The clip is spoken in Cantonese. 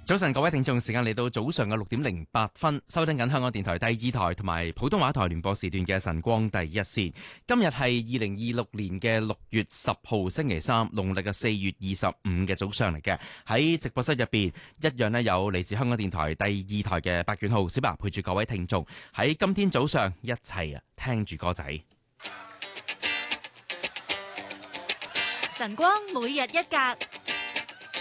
早晨，各位聽眾，時間嚟到早上嘅6:08，收聽緊香港電台第二台同埋普通話台聯播時段嘅晨光第一線。今日係2026年嘅6月10號星期三，農曆嘅4月25嘅早上嚟嘅。喺直播室入邊，一樣呢有嚟自香港電台第二台嘅白卷號小白陪住各位聽眾喺今天早上一齊聽住歌仔。 晨光每日一格，